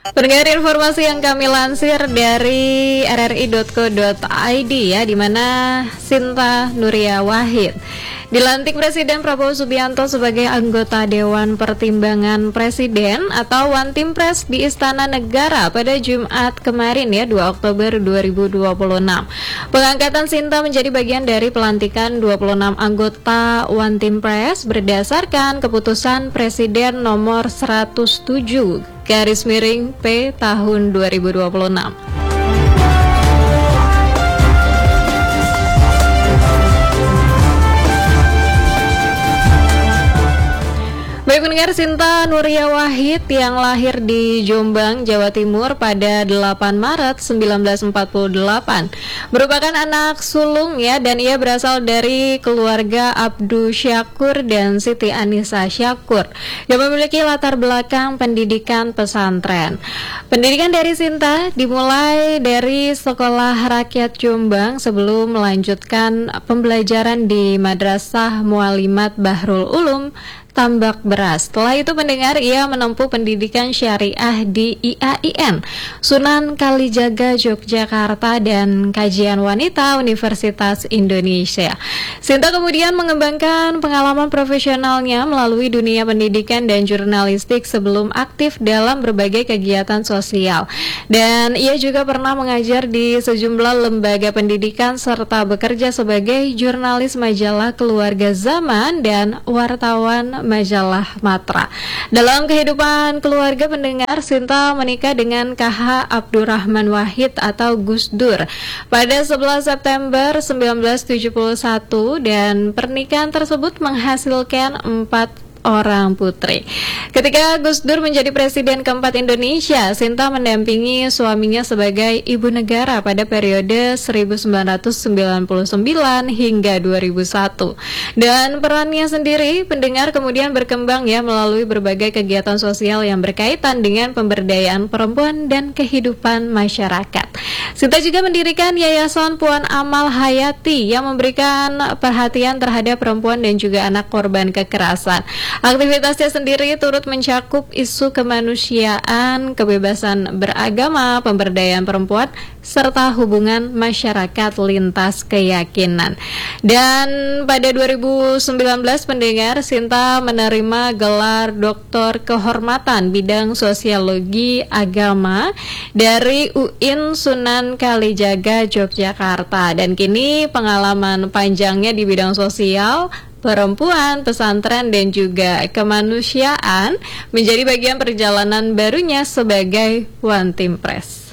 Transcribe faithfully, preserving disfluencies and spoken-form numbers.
Pendengar, informasi yang kami lansir dari r r i dot co dot i d ya, di mana Sinta Nuria Wahid dilantik Presiden Prabowo Subianto sebagai anggota Dewan Pertimbangan Presiden atau Wantimpres di Istana Negara pada Jumat kemarin ya, dua Oktober dua ribu dua puluh enam. Pengangkatan Sinta menjadi bagian dari pelantikan dua puluh enam anggota Wantimpres berdasarkan keputusan Presiden nomor seratus tujuh garis miring P tahun dua ribu dua puluh enam. Baik pendengar, Sinta Nuria Wahid yang lahir di Jombang, Jawa Timur pada delapan Maret seribu sembilan ratus empat puluh delapan merupakan anak sulung ya, dan ia berasal dari keluarga Abdu Syakur dan Siti Anissa Syakur yang memiliki latar belakang pendidikan pesantren. Pendidikan dari Sinta dimulai dari Sekolah Rakyat Jombang sebelum melanjutkan pembelajaran di Madrasah Mualimat Bahrul Ulum Tambak Beras. Setelah itu pendengar, ia menempuh pendidikan syariah di I A I N Sunan Kalijaga Yogyakarta dan kajian wanita Universitas Indonesia. Sinta kemudian mengembangkan pengalaman profesionalnya melalui dunia pendidikan dan jurnalistik sebelum aktif dalam berbagai kegiatan sosial. Dan ia juga pernah mengajar di sejumlah lembaga pendidikan serta bekerja sebagai jurnalis majalah Keluarga Zaman dan wartawan majalah Matra. Dalam kehidupan keluarga pendengar, Sinta menikah dengan K H Abdurrahman Wahid atau Gus Dur pada sebelas September seribu sembilan ratus tujuh puluh satu, dan pernikahan tersebut menghasilkan empat orang putri. Ketika Gus Dur menjadi presiden keempat Indonesia, Sinta mendampingi suaminya sebagai ibu negara pada periode seribu sembilan ratus sembilan puluh sembilan hingga dua ribu satu. Dan perannya sendiri pendengar kemudian berkembang ya melalui berbagai kegiatan sosial yang berkaitan dengan pemberdayaan perempuan dan kehidupan masyarakat. Sinta juga mendirikan Yayasan Puan Amal Hayati yang memberikan perhatian terhadap perempuan dan juga anak korban kekerasan. Aktivitasnya sendiri turut mencakup isu kemanusiaan, kebebasan beragama, pemberdayaan perempuan, serta hubungan masyarakat lintas keyakinan. Dan pada dua ribu sembilan belas pendengar, Sinta menerima gelar Doktor Kehormatan Bidang Sosiologi Agama dari U I N Sunan Kalijaga Yogyakarta. Dan kini pengalaman panjangnya di bidang sosial, perempuan, pesantren, dan juga kemanusiaan menjadi bagian perjalanan barunya sebagai Wantimpres.